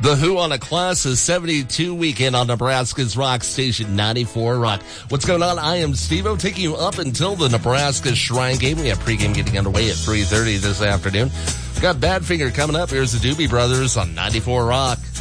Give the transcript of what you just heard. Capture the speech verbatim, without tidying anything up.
The Who on a Class of seventy-two weekend on Nebraska's Rock Station ninety-four Rock. What's going on? I am Steve-O, taking you up until the Nebraska Shrine Game. We have pregame getting underway at three thirty this afternoon. We've got Badfinger coming up. Here's the Doobie Brothers on ninety-four Rock.